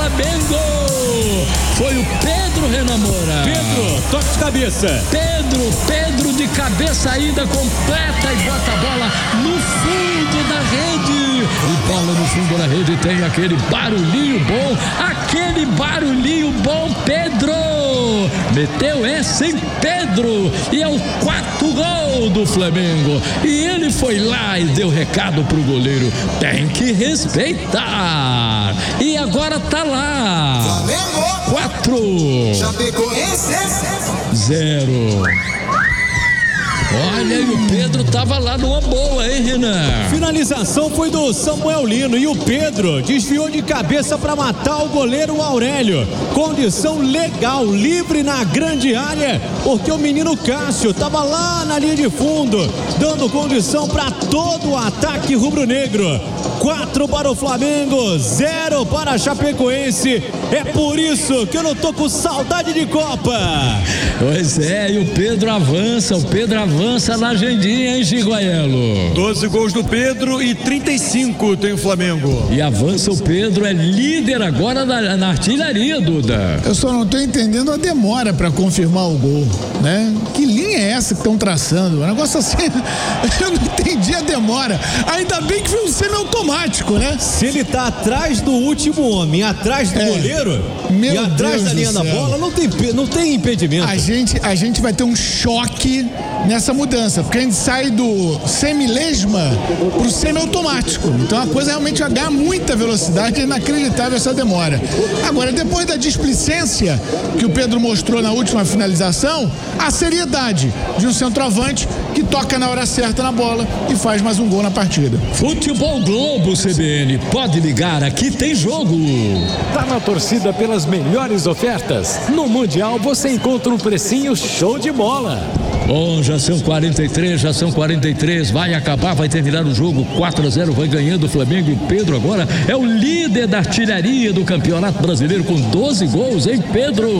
Flamengo. Foi o Pedro, Renan Moura. Pedro, toque de cabeça. Pedro de cabeça ainda completa e bota a bola no fundo da rede. E bola no fundo da rede tem aquele barulhinho bom, Pedro. Meteu essa em Pedro e é o 4º gol do Flamengo. E ele foi lá e deu recado pro goleiro: tem que respeitar. E agora tá lá. Flamengo 4, Chapecoense 0. Olha, e o Pedro tava lá numa boa, hein, Renan? Finalização foi do Samuel Lino e o Pedro desviou de cabeça para matar o goleiro Aurélio. Condição legal, livre na grande área, porque o menino Cássio tava lá na linha de fundo, dando condição para todo o ataque rubro-negro. 4 para o Flamengo, 0 para a Chapecoense. É por isso que eu não tô com saudade de Copa. Pois é, e o Pedro avança na agendinha, hein, Chiguaielo? 12 gols do Pedro e 35 tem o Flamengo. E avança o Pedro, é líder agora na artilharia, Duda. Eu só não tô entendendo a demora para confirmar o gol, né? Que linha é essa que estão traçando? Um negócio assim, eu não entendi a demora. Ainda bem que foi um semiautomático, né? Se ele tá atrás do último homem, atrás do goleiro e atrás da linha da bola, não tem impedimento. A gente vai ter um choque nessa mudança, porque a gente sai do semilesma pro semiautomático. Então a coisa realmente vai ganhar muita velocidade, é inacreditável essa demora. Agora, depois da displicência que o Pedro mostrou na última finalização, a seriedade de um centroavante que toca na hora certa na bola e faz mais um gol na partida. Futebol Globo CBN, pode ligar, aqui tem jogo. Tá na torcida pelas melhores ofertas? No Mundial você encontra um precinho show de bola. Bom, já são 43, vai acabar, vai terminar o jogo 4-0, vai ganhando o Flamengo. E o Pedro agora é o líder da artilharia do Campeonato Brasileiro com 12 gols, hein, Pedro?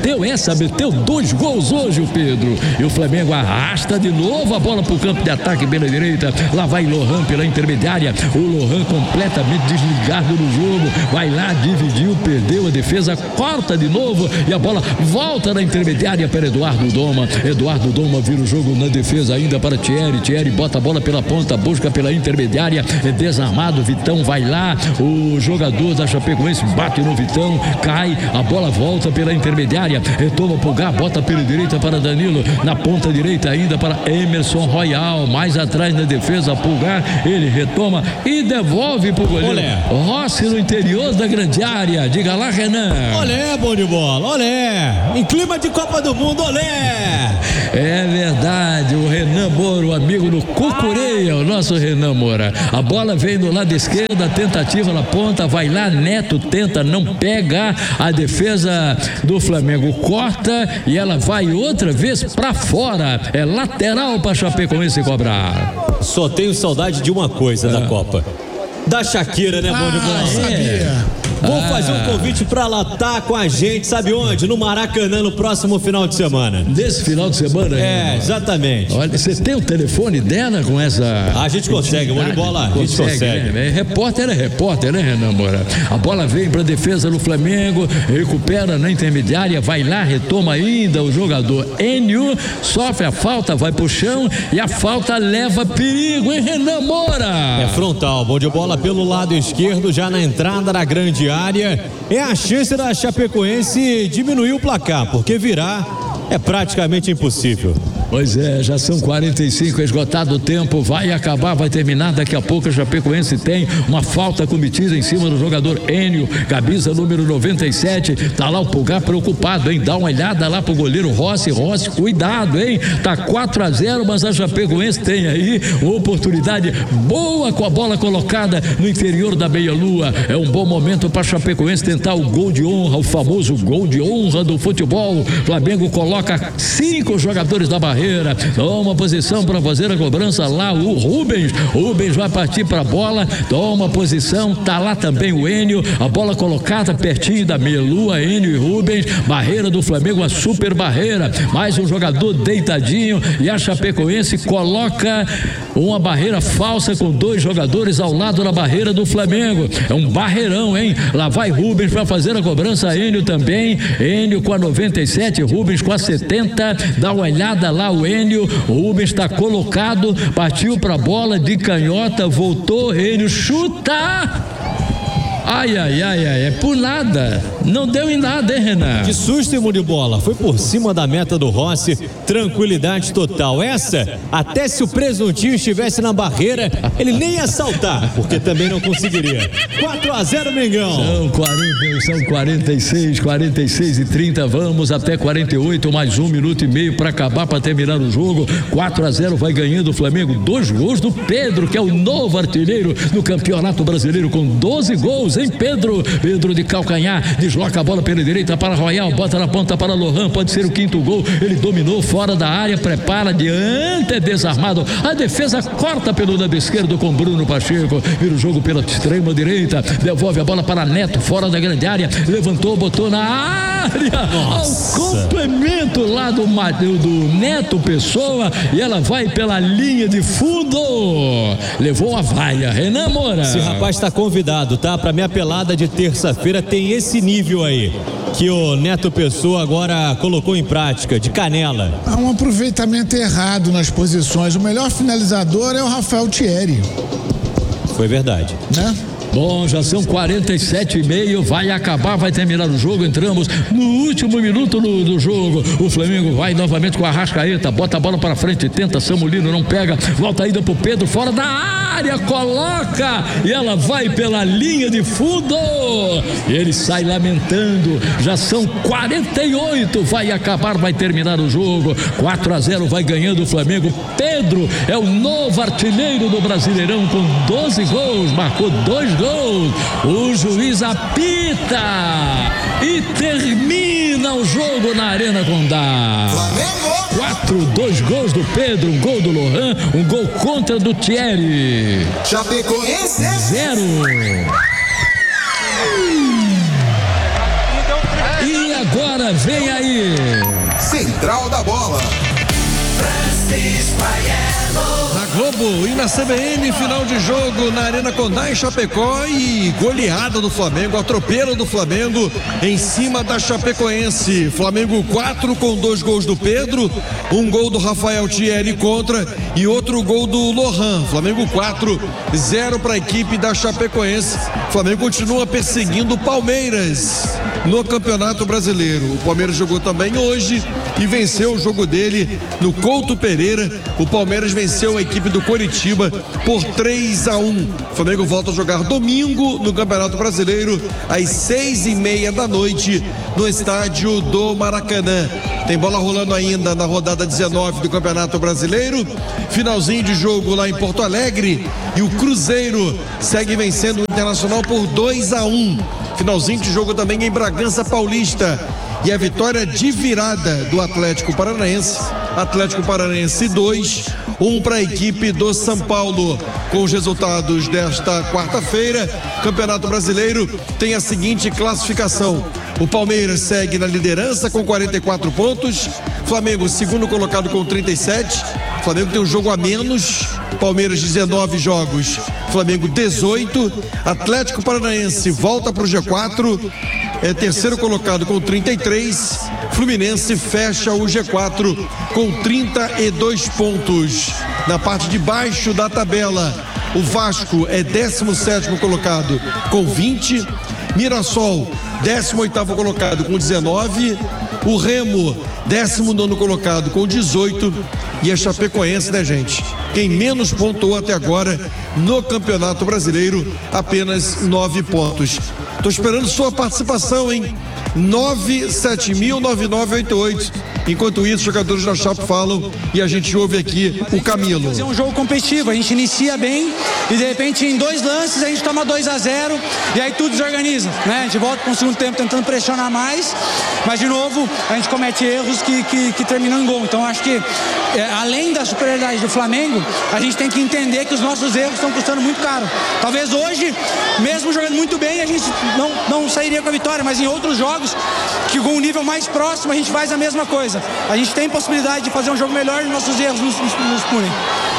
Meteu 2 gols hoje o Pedro. E o Flamengo arrasta de novo a bola pro campo de ataque pela direita, lá vai Lohan pela intermediária, o Lohan completamente desligado no jogo, vai lá, dividiu, perdeu a defesa, corta de novo e a bola volta na intermediária para Eduardo Doma vira o jogo na defesa ainda para Thierry bota a bola pela ponta, busca pela intermediária, é desarmado, Vitão vai lá, o jogador da Chapecoense bate no Vitão, cai, a bola volta pela intermediária, retoma Pulgar, bota pela direita para Danilo, na ponta direita ainda para Emerson Royal, mais atrás na defesa, Pulgar, ele retoma e devolve pro goleiro Rossi no interior da grande área. Diga lá, Renan. Olé, bom de bola, olé, em clima de Copa do Mundo, olé. É verdade, o Renan Moura, o amigo do Cucureia, o nosso Renan Moura. A bola vem do lado esquerdo, a tentativa na ponta, vai lá, Neto tenta, não pega, a defesa do Flamengo corta e ela vai outra vez pra fora. É lateral pra Chapecoense cobrar. Só tenho saudade de uma coisa da Copa. Da Shakira, né, bom de bola? Sabia. Vou fazer um convite pra ela estar com a gente, sabe onde? No Maracanã, no próximo final de semana. Desse final de semana? É, exatamente. Olha, você tem o telefone dela com essa... A gente consegue, bom de bola, a gente consegue. Né? Repórter, né, Renan Moura? A bola vem pra defesa do Flamengo, recupera na intermediária, vai lá, retoma ainda o jogador Enio, sofre a falta, vai pro chão e a falta leva perigo, hein, Renan Moura? É frontal, bom de bola pelo lado esquerdo, já na entrada da grande área. É a chance da Chapecoense diminuir o placar, porque virar é praticamente impossível. Pois é, já são 45, esgotado o tempo, vai acabar, vai terminar daqui a pouco. A Chapecoense tem uma falta cometida em cima do jogador Enio, camisa número 97, tá lá o Pulgar preocupado, hein? Dá uma olhada lá pro goleiro Rossi, cuidado, hein? Tá 4-0, mas a Chapecoense tem aí uma oportunidade boa com a bola colocada no interior da meia-lua. É um bom momento para a Chapecoense tentar o gol de honra, o famoso gol de honra do futebol. Flamengo coloca 5 jogadores da barreira barreira. Toma posição para fazer a cobrança lá o Rubens. Rubens vai partir para a bola. Toma posição. Tá lá também o Enio. A bola colocada pertinho da meia lua. Enio e Rubens. Barreira do Flamengo, a super barreira. Mais um jogador deitadinho. E a Chapecoense coloca uma barreira falsa com 2 jogadores ao lado da barreira do Flamengo. É um barreirão, hein? Lá vai Rubens para fazer a cobrança. Enio também. Enio com a 97, Rubens com a 70. Dá uma olhada lá o Enio. O Rubens está colocado. Partiu para a bola de canhota. Voltou. Enio chuta. Ai, é por nada. Não deu em nada, hein, Renan? Que susto, irmão de bola. Foi por cima da meta do Rossi. Tranquilidade total. Essa, até se o presuntinho estivesse na barreira, ele nem ia saltar, porque também não conseguiria. 4-0, Mengão. São 46 e 30. Vamos até 48, mais 1 minuto e meio para acabar, para terminar o jogo. 4-0 vai ganhando o Flamengo. 2 gols do Pedro, que é o novo artilheiro do Campeonato Brasileiro, com 12 gols, hein, Pedro? Pedro de calcanhar, desloca a bola pela direita para Royal, bota na ponta para Lohan, pode ser o 5º gol. Ele dominou fora da área, prepara adiante, é desarmado. A defesa corta pelo lado esquerdo com Bruno Pacheco. Vira o jogo pela extrema direita, devolve a bola para Neto, fora da grande área, levantou, botou na área. Nossa. Ao complemento lá do Neto Pessoa, e ela vai pela linha de fundo. Levou a vaia. Renan Moura. Esse rapaz está convidado, tá? Pra minha pelada de terça-feira tem esse nível aí que o Neto Pessoa agora colocou em prática, de canela. Há um aproveitamento errado nas posições. O melhor finalizador é o Rafael Thierry. Foi verdade, né? Bom, já são 47,5, vai acabar, vai terminar o jogo. Entramos no último minuto do jogo. O Flamengo vai novamente com a Arrascaeta, bota a bola para frente, tenta, Samulino não pega, volta ainda pro Pedro, fora da área, coloca, e ela vai pela linha de fundo, e ele sai lamentando. Já são 48, vai acabar, vai terminar o jogo. 4-0 vai ganhando o Flamengo. Pedro é o novo artilheiro do Brasileirão, com 12 gols, marcou 2 gols. O juiz apita e termina o jogo na Arena Condá. 2 gols do Pedro, um gol do Lohan, um gol contra do Thierry. Chapecoense 0. E agora vem aí Central da Bola. Na Globo e na CBN, final de jogo na Arena Condá em Chapecó, e goleada do Flamengo, atropelo do Flamengo em cima da Chapecoense. Flamengo 4 com 2 gols do Pedro, um gol do Rafael Thierry contra e outro gol do Lohan. Flamengo 4, 0 para a equipe da Chapecoense. Flamengo continua perseguindo o Palmeiras no Campeonato Brasileiro. O Palmeiras jogou também hoje e venceu o jogo dele no Couto Pereira. O Palmeiras venceu a equipe do Coritiba por 3-1. O Flamengo volta a jogar domingo no Campeonato Brasileiro às 6:30 da noite no estádio do Maracanã. Tem bola rolando ainda na rodada 19 do Campeonato Brasileiro. Finalzinho de jogo lá em Porto Alegre, e o Cruzeiro segue vencendo o Internacional por 2-1. Finalzinho de jogo também em Bragança Paulista, e a vitória de virada do Atlético Paranaense. Atlético Paranaense 2, 1 para a equipe do São Paulo. Com os resultados desta quarta-feira, Campeonato Brasileiro tem a seguinte classificação: o Palmeiras segue na liderança com 44 pontos, Flamengo segundo colocado com 37, Flamengo tem um jogo a menos, Palmeiras 19 jogos, Flamengo 18, Atlético Paranaense volta para o G4, é terceiro colocado com 33, Fluminense fecha o G4 com 32 pontos. Na parte de baixo da tabela, o Vasco é 17º colocado com 20, Mirassol 18º colocado com 19, o Remo 19º colocado com 18, e a Chapecoense, né, gente, quem menos pontuou até agora no Campeonato Brasileiro, apenas 9 pontos. Tô esperando sua participação, hein? 970009988. Enquanto isso, os jogadores da Chape falam e a gente ouve aqui o Camilo. É um jogo competitivo, a gente inicia bem e de repente em 2 lances a gente toma 2-0 e aí tudo desorganiza, né? A gente volta para o segundo tempo tentando pressionar mais, mas de novo a gente comete erros que terminam em gol. Então acho que além da superioridade do Flamengo, a gente tem que entender que os nossos erros estão custando muito caro. Talvez hoje, mesmo jogando muito bem, a gente não sairia com a vitória, mas em outros jogos que com um nível mais próximo a gente faz a mesma coisa. A gente tem possibilidade de fazer um jogo melhor e nossos erros nos punem.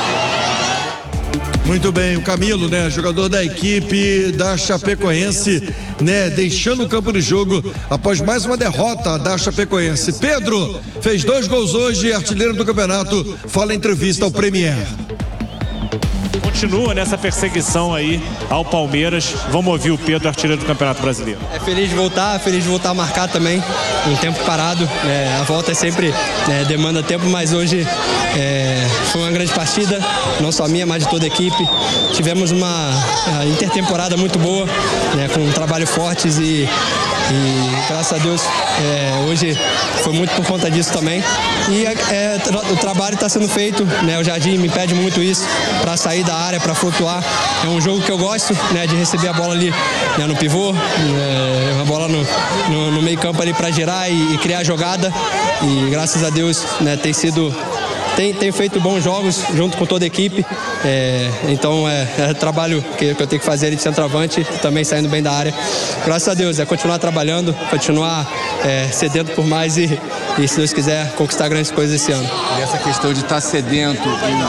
Muito bem, o Camilo, né, jogador da equipe da Chapecoense, né, deixando o campo de jogo após mais uma derrota da Chapecoense. Pedro fez 2 gols hoje, artilheiro do campeonato, fala em entrevista ao Premier. Continua nessa perseguição aí ao Palmeiras. Vamos ouvir o Pedro, artilheiro do Campeonato Brasileiro. Feliz de voltar a marcar também, um tempo parado, a volta sempre demanda tempo, mas hoje foi uma grande partida, não só minha, mas de toda a equipe. Tivemos uma intertemporada muito boa, com trabalho fortes e graças a Deus hoje foi muito por conta disso também. E o trabalho está sendo feito, o Jardim me pede muito isso, para sair da área, para flutuar. É um jogo que eu gosto, de receber a bola ali no pivô, uma bola no meio campo ali para girar e criar jogada. E graças a Deus tem feito bons jogos junto com toda a equipe, então é trabalho que eu tenho que fazer ali de centroavante, também saindo bem da área. Graças a Deus, continuar trabalhando, continuar sedento por mais e se Deus quiser, conquistar grandes coisas esse ano. E essa questão de estar sedento,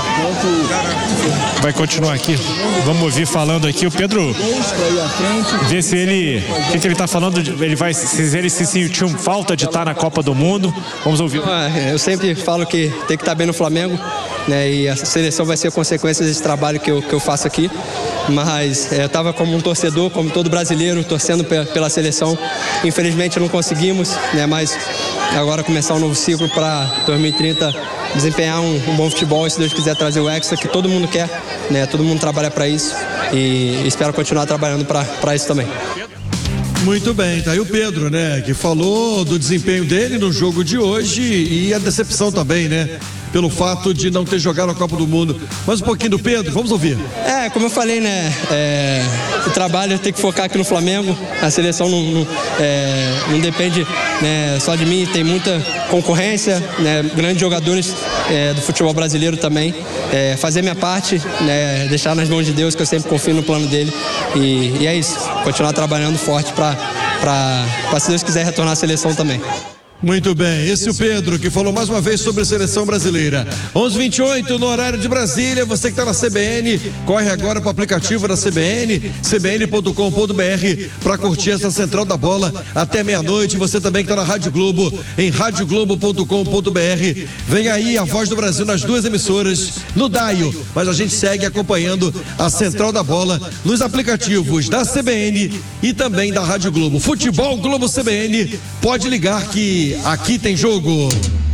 vai continuar aqui, vamos ouvir falando aqui o Pedro, ver se ele, o que ele está falando, se ele se sentiu falta de estar na Copa do Mundo, vamos ouvir. Eu sempre falo que tem que estar bem no Flamengo, e a seleção vai ser consequência desse trabalho que eu faço aqui, mas eu estava como um torcedor, como todo brasileiro, torcendo pela seleção. Infelizmente não conseguimos, mas agora começar um novo ciclo para 2030 desempenhar um bom futebol e, se Deus quiser, trazer o Hexa, que todo mundo quer, todo mundo trabalha para isso e espero continuar trabalhando para isso também. Muito bem, tá aí o Pedro, que falou do desempenho dele no jogo de hoje e a decepção também, pelo fato de não ter jogado a Copa do Mundo. Mais um pouquinho do Pedro, vamos ouvir. Como eu falei, o trabalho tem que focar aqui no Flamengo, a seleção não depende só de mim, tem muita concorrência, grandes jogadores do futebol brasileiro também. Fazer minha parte, deixar nas mãos de Deus, que eu sempre confio no plano dele, e é isso, continuar trabalhando forte para, se Deus quiser, retornar à seleção também. Muito bem, esse é o Pedro que falou mais uma vez sobre a seleção brasileira. 11h28 no horário de Brasília. Você que está na CBN, corre agora para o aplicativo da CBN, cbn.com.br, para curtir essa Central da Bola até meia-noite. Você também que está na Rádio Globo, em radioglobo.com.br. Vem aí a Voz do Brasil nas 2 emissoras, no Daio, mas a gente segue acompanhando a Central da Bola nos aplicativos da CBN e também da Rádio Globo. Futebol Globo CBN, pode ligar que aqui tem jogo.